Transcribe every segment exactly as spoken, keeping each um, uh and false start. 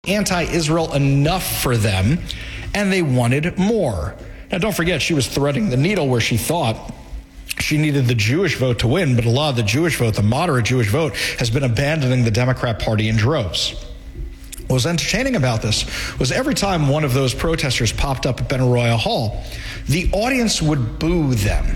anti-Israel enough for them, and they wanted more. Now, don't forget, she was threading the needle where she thought she needed the Jewish vote to win, but a lot of the Jewish vote, the moderate Jewish vote, has been abandoning the Democrat Party in droves. What was entertaining about this was every time one of those protesters popped up at Benaroya Hall, the audience would boo them.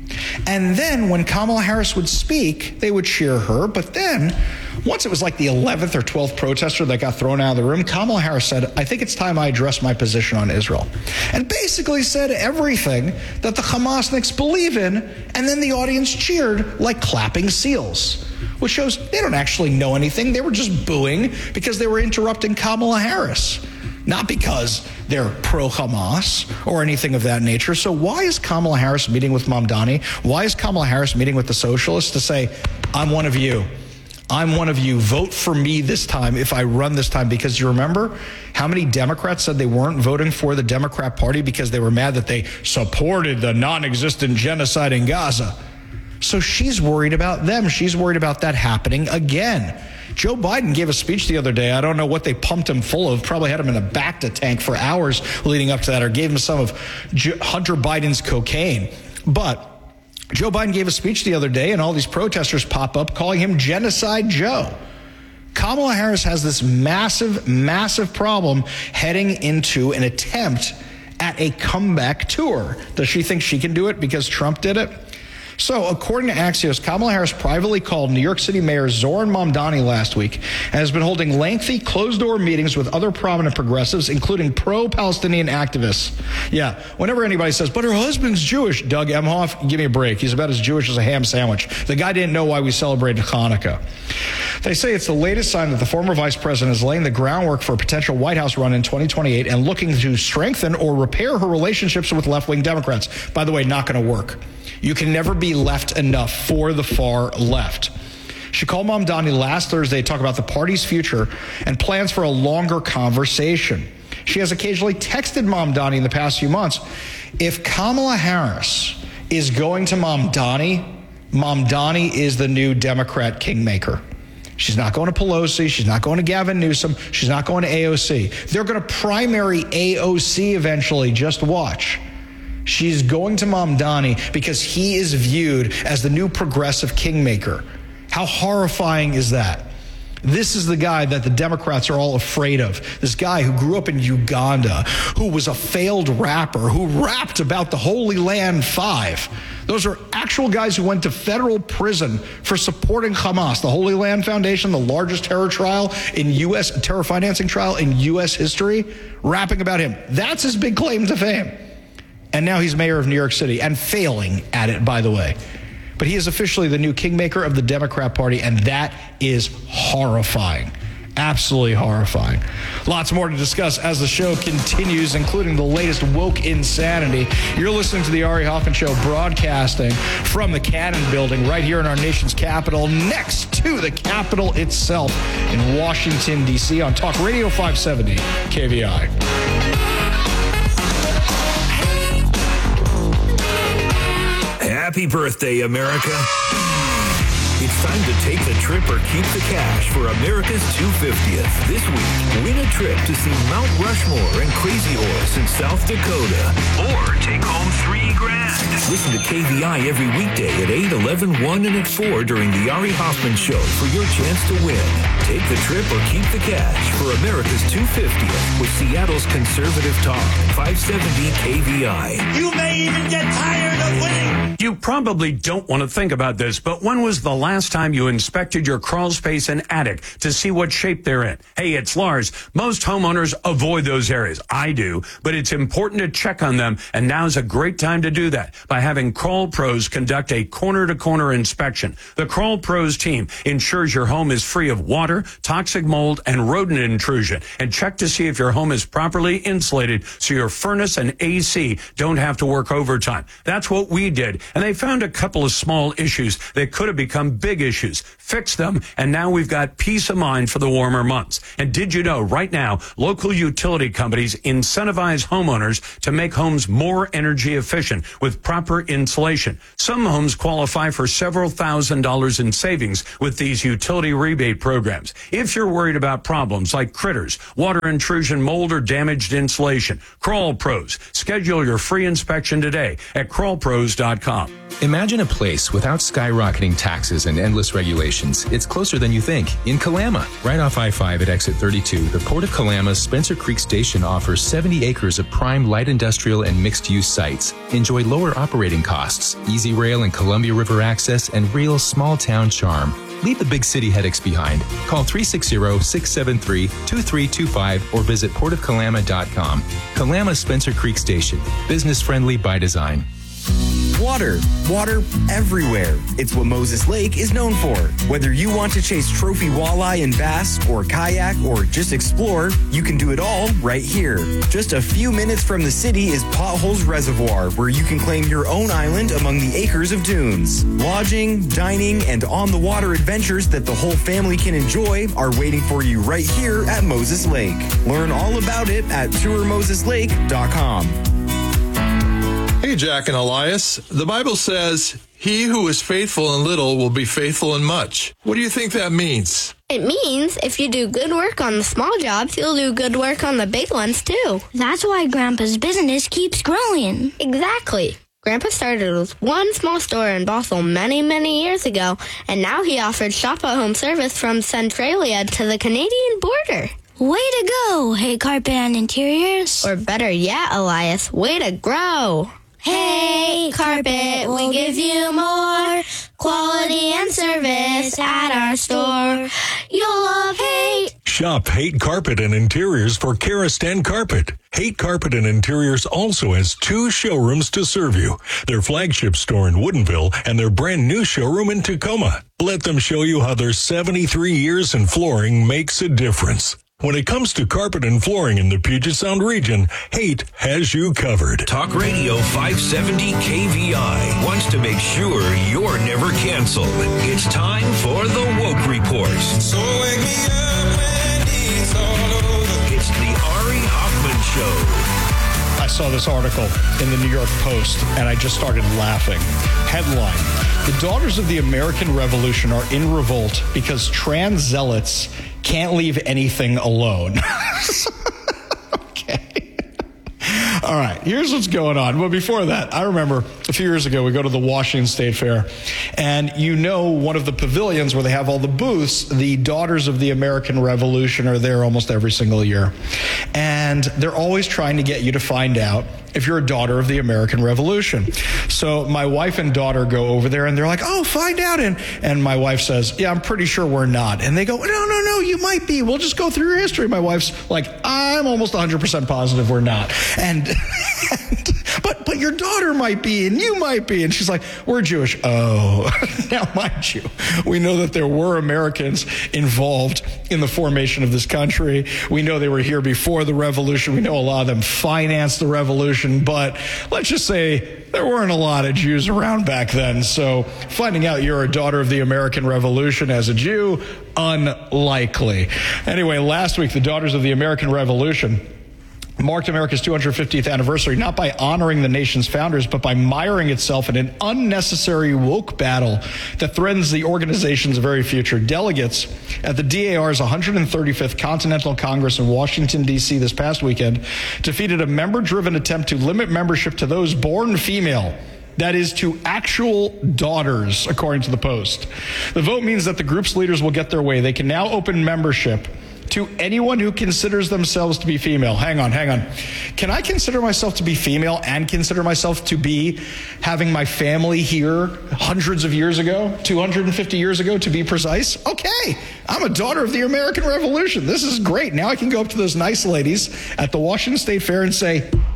And then when Kamala Harris would speak, they would cheer her. But then, once it was like the eleventh or twelfth protester that got thrown out of the room, Kamala Harris said, I think it's time I address my position on Israel. And basically said everything that the Hamasniks believe in, and then the audience cheered like clapping seals, which shows they don't actually know anything. They were just booing because they were interrupting Kamala Harris, not because they're pro-Hamas or anything of that nature. So why is Kamala Harris meeting with Mamdani? Why is Kamala Harris meeting with the socialists to say, I'm one of you. I'm one of you. Vote for me this time if I run this time. Because you remember how many Democrats said they weren't voting for the Democrat Party because they were mad that they supported the non-existent genocide in Gaza. So she's worried about them. She's worried about that happening again. Joe Biden gave a speech the other day. I don't know what they pumped him full of. Probably had him in a Bacta tank for hours leading up to that, or gave him some of Hunter Biden's cocaine. But Joe Biden gave a speech the other day, and all these protesters pop up calling him Genocide Joe. Kamala Harris has this massive, massive problem heading into an attempt at a comeback tour. Does she think she can do it because Trump did it? So, according to Axios, Kamala Harris privately called New York City Mayor Zohran Mamdani last week and has been holding lengthy, closed-door meetings with other prominent progressives, including pro-Palestinian activists. Yeah, whenever anybody says, but her husband's Jewish, Doug Emhoff, give me a break. He's about as Jewish as a ham sandwich. The guy didn't know why we celebrated Hanukkah. They say it's the latest sign that the former vice president is laying the groundwork for a potential White House run in twenty twenty-eight and looking to strengthen or repair her relationships with left-wing Democrats. By the way, not going to work. You can never be left enough for the far left. She called Mamdani last Thursday to talk about the party's future and plans for a longer conversation. She has occasionally texted Mamdani in the past few months. If Kamala Harris is going to Mamdani, Mamdani is the new Democrat kingmaker. She's not going to Pelosi. She's not going to Gavin Newsom. She's not going to A O C. They're going to primary A O C eventually. Just watch. She's going to Mamdani because he is viewed as the new progressive kingmaker. How horrifying is that? This is the guy that the Democrats are all afraid of. This guy who grew up in Uganda, who was a failed rapper, who rapped about the Holy Land Five. Those are actual guys who went to federal prison for supporting Hamas, the Holy Land Foundation, the largest terror trial in U S terror financing trial in U S history, rapping about him. That's his big claim to fame. And now he's mayor of New York City and failing at it, by the way. But he is officially the new kingmaker of the Democrat Party, and that is horrifying. Absolutely horrifying. Lots more to discuss as the show continues, including the latest woke insanity. You're listening to the Ari Hoffman Show, broadcasting from the Cannon Building right here in our nation's capital, next to the Capitol itself in Washington, D C on Talk Radio five seventy K V I. Happy birthday, America. It's time to take the trip or keep the cash for America's two hundred fiftieth. This week, win a trip to see Mount Rushmore and Crazy Horse in South Dakota. Or take home three grand. Listen to K V I every weekday at eight, eleven, one, and at four during the Ari Hoffman Show for your chance to win. Take the trip or keep the cash for America's two hundred fiftieth with Seattle's conservative talk, five seventy K V I. You may even get tired of winning. You probably don't want to think about this, but when was the last time you inspected your crawl space and attic to see what shape they're in? Hey, it's Lars. Most homeowners avoid those areas. I do, but it's important to check on them, and now's a great time to do that by having Crawl Pros conduct a corner-to-corner inspection. The Crawl Pros team ensures your home is free of water, toxic mold, and rodent intrusion, and check to see if your home is properly insulated so your furnace and A C don't have to work overtime. That's what we did, and they found a couple of small issues that could have become big issues. Fixed them, and now we've got peace of mind for the warmer months. And did you know right now now, local utility companies incentivize homeowners to make homes more energy efficient with proper insulation. Some homes qualify for several thousand dollars in savings with these utility rebate programs. If you're worried about problems like critters, water intrusion, mold, or damaged insulation, Crawl Pros. Schedule your free inspection today at crawl pros dot com. Imagine a place without skyrocketing taxes and endless regulations. It's closer than you think. In Kalama, right off I five at exit thirty-two, the Port of Kalama's Spencer Creek Station offers seventy acres of prime light industrial and mixed-use sites. Enjoy lower operating costs, easy rail and Columbia River access, and real small-town charm. Leave the big city headaches behind. Call three six zero, six seven three, two three two five or visit port of kalama dot com. Kalama Spencer Creek Station. Business-friendly by design. Water. Water everywhere. It's what Moses Lake is known for. Whether you want to chase trophy walleye and bass, or kayak, or just explore, you can do it all right here. Just a few minutes from the city is Potholes Reservoir, where you can claim your own island among the acres of dunes. Lodging, dining, and on-the-water adventures that the whole family can enjoy are waiting for you right here at Moses Lake. Learn all about it at tour moses lake dot com. Hey, Jack and Elias. The Bible says, he who is faithful in little will be faithful in much. What do you think that means? It means if you do good work on the small jobs, you'll do good work on the big ones, too. That's why Grandpa's business keeps growing. Exactly. Grandpa started with one small store in Bothell many, many years ago, and now he offers shop-at-home service from Centralia to the Canadian border. Way to go, Hey Carpet and Interiors. Or better yet, Elias, way to grow. Hey Carpet, we give you more quality and service at our store. You'll love Haight. Shop Haight Carpet and Interiors for Karastan Carpet. Haight Carpet and Interiors also has two showrooms to serve you. Their flagship store in Woodinville and their brand new showroom in Tacoma. Let them show you how their seventy-three years in flooring makes a difference. When it comes to carpet and flooring in the Puget Sound region, Haight has you covered. Talk Radio five seventy K V I wants to make sure you're never canceled. It's time for the Woke Report. So wake me up when it's all over. It's the Ari Hoffman Show. I saw this article in the New York Post, and I just started laughing. Headline: The Daughters of the American Revolution are in revolt because trans zealots can't leave anything alone. Okay. All right, here's what's going on. But before that, I remember a few years ago, we go to the Washington State Fair, and you know one of the pavilions where they have all the booths, the Daughters of the American Revolution are there almost every single year. And they're always trying to get you to find out if you're a daughter of the American Revolution. So my wife and daughter go over there, and they're like, oh, find out. And, and my wife says, yeah, I'm pretty sure we're not. And they go, no, no, no, you might be. We'll just go through your history. My wife's like, I'm almost one hundred percent positive we're not. And, and but but your daughter might be, and you might be. And she's like, we're Jewish. Oh, now mind you, we know that there were Americans involved in the formation of this country. We know they were here before the revolution. We know a lot of them financed the revolution. But let's just say there weren't a lot of Jews around back then. So finding out you're a daughter of the American Revolution as a Jew, unlikely. Anyway, last week, the Daughters of the American Revolution marked America's two hundred fiftieth anniversary, not by honoring the nation's founders, but by miring itself in an unnecessary woke battle that threatens the organization's very future. Delegates at the D A R's one hundred thirty-fifth Continental Congress in Washington, D C this past weekend defeated a member-driven attempt to limit membership to those born female. That is, to actual daughters, according to the Post. The vote means that the group's leaders will get their way. They can now open membership to anyone who considers themselves to be female. Hang on, hang on. Can I consider myself to be female and consider myself to be having my family here hundreds of years ago, two hundred fifty years ago to be precise? Okay, I'm a daughter of the American Revolution. This is great. Now I can go up to those nice ladies at the Washington State Fair and say,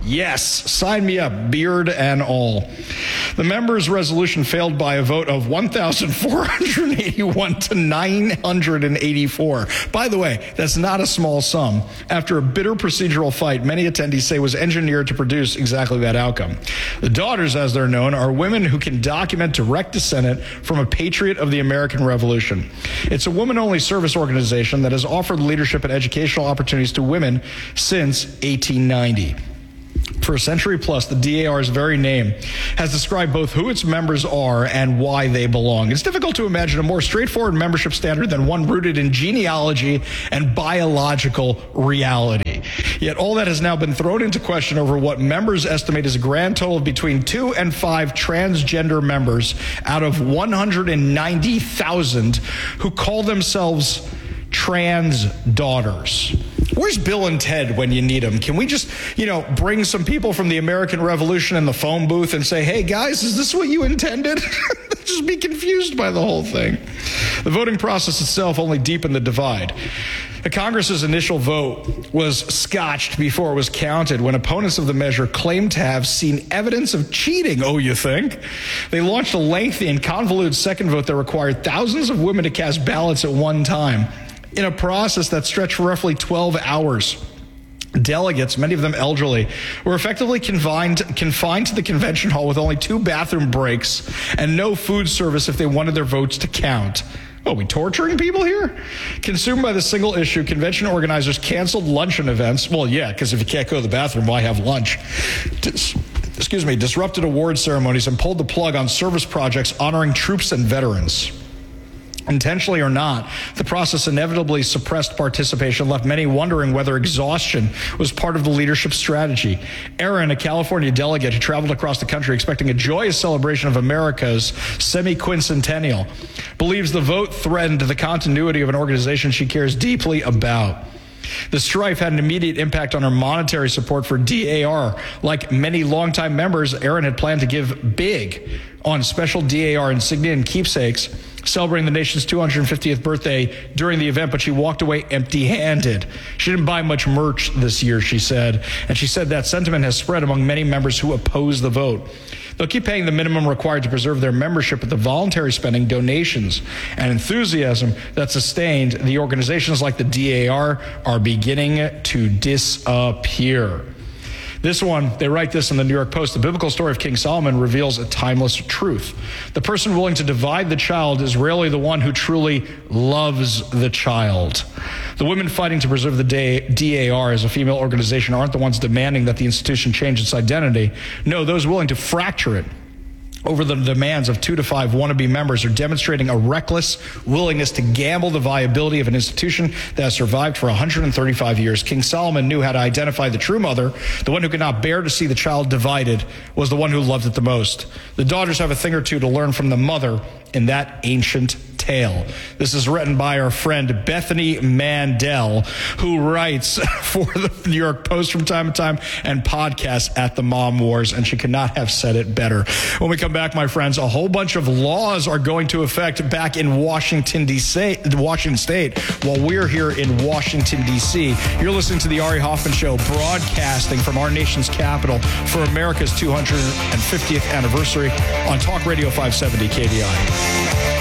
Yes, sign me up, beard and all. The members' resolution failed by a vote of one thousand four hundred eighty-one to nine hundred eighty-four. By the way, that's not a small sum. After a bitter procedural fight, many attendees say was engineered to produce exactly that outcome. The Daughters, as they're known, are women who can document direct descent from a patriot of the American Revolution. It's a woman-only service organization that has offered leadership and educational opportunities to women since eighteen ninety. For a century plus, the D A R's very name has described both who its members are and why they belong. It's difficult to imagine a more straightforward membership standard than one rooted in genealogy and biological reality. Yet all that has now been thrown into question over what members estimate is a grand total of between two and five transgender members out of one hundred ninety thousand who call themselves trans daughters. Where's Bill and Ted when you need them? Can we just, you know, bring some people from the American Revolution in the phone booth and say, hey, guys, is this what you intended? Just be confused by the whole thing. The voting process itself only deepened the divide. The Congress's initial vote was scotched before it was counted when opponents of the measure claimed to have seen evidence of cheating. Oh, you think? They launched a lengthy and convoluted second vote that required thousands of women to cast ballots at one time, in a process that stretched for roughly twelve hours. Delegates, many of them elderly, were effectively confined, confined to the convention hall with only two bathroom breaks and no food service if they wanted their votes to count. Oh, are we torturing people here? Consumed by the single issue, convention organizers canceled luncheon events. Well, yeah, because if you can't go to the bathroom, why have lunch? Dis- excuse me, disrupted award ceremonies and pulled the plug on service projects honoring troops and veterans. Intentionally or not, the process inevitably suppressed participation, left many wondering whether exhaustion was part of the leadership strategy. Aaron, a California delegate who traveled across the country expecting a joyous celebration of America's semi-quincentennial, believes the vote threatened the continuity of an organization she cares deeply about. The strife had an immediate impact on her monetary support for D A R. Like many longtime members, Aaron had planned to give big on special D A R insignia and keepsakes, celebrating the nation's two hundred fiftieth birthday during the event, but she walked away empty-handed. She didn't buy much merch this year, she said, and she said that sentiment has spread among many members who oppose the vote. They'll keep paying the minimum required to preserve their membership, but the voluntary spending, donations, and enthusiasm that sustained the organizations like the D A R are beginning to disappear. This one, they write this in the New York Post. The biblical story of King Solomon reveals a timeless truth. The person willing to divide the child is rarely the one who truly loves the child. The women fighting to preserve the D A R as a female organization aren't the ones demanding that the institution change its identity. No, those willing to fracture it over the demands of two to five wannabe members are demonstrating a reckless willingness to gamble the viability of an institution that has survived for one hundred thirty-five years. King Solomon knew how to identify the true mother. The one who could not bear to see the child divided was the one who loved it the most. The daughters have a thing or two to learn from the mother in that ancient tale. This is written by our friend Bethany Mandel, who writes for the New York Post from time to time and podcasts at the Mom Wars, and she could not have said it better. When we come back, my friends, a whole bunch of laws are going to affect back in Washington, D C, Washington State, while we're here in Washington, D C. You're listening to the Ari Hoffman Show, broadcasting from our nation's capital for America's two hundred fiftieth anniversary on Talk Radio five seventy K V I.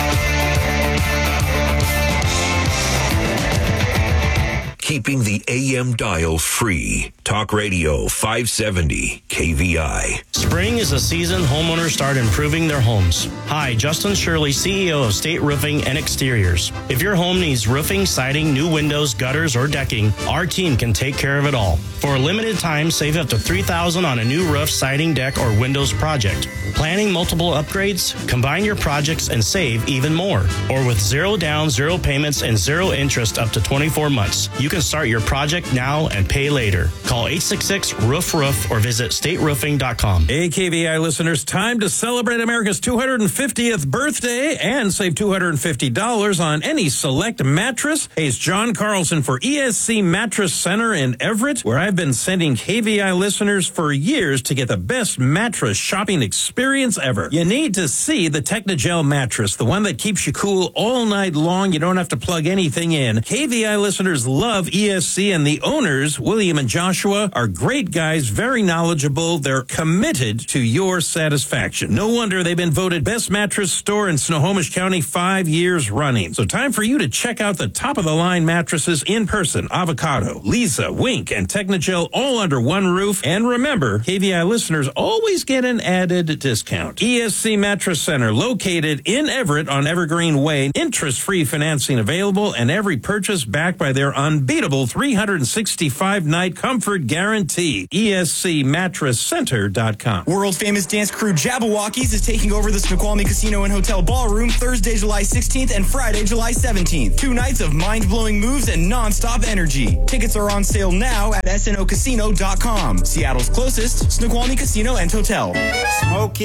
Keeping the A M dial free. Talk Radio five seventy K V I. Spring is a season homeowners start improving their homes. Hi, Justin Shirley, C E O of State Roofing and Exteriors. If your home needs roofing, siding, new windows, gutters, or decking, our team can take care of it all. For a limited time, save up to three thousand dollars on a new roof, siding, deck, or windows project. Planning multiple upgrades? Combine your projects and save even more. Or with zero down, zero payments, and zero interest up to twenty-four months. You can start your project now and pay later. Call eight six six, roof roof or visit state roofing dot com. Hey, K V I listeners, time to celebrate America's two hundred fiftieth birthday and save two hundred fifty dollars on any select mattress. Hey, it's John Carlson for E S C Mattress Center in Everett, where I've been sending K V I listeners for years to get the best mattress shopping experience ever. You need to see the Technogel mattress, the one that keeps you cool all night long. You don't have to plug anything in. K V I listeners love E S C, and the owners, William and Joshua Joshua are great guys, very knowledgeable. They're committed to your satisfaction. No wonder they've been voted best mattress store in Snohomish County five years running. So time for you to check out the top-of-the-line mattresses in person. Avocado, Lisa, Wink, and Technogel all under one roof. And remember, K V I listeners always get an added discount. E S C Mattress Center, located in Everett on Evergreen Way. Interest-free financing available, and every purchase backed by their unbeatable three hundred sixty-five night comfort guarantee. E S C mattress center dot com. World-famous dance crew Jabberwockies is taking over the Snoqualmie Casino and Hotel Ballroom Thursday, July sixteenth and Friday, July seventeenth. Two nights of mind-blowing moves and non-stop energy. Tickets are on sale now at S N O casino dot com. Seattle's closest Snoqualmie Casino and Hotel. Smoky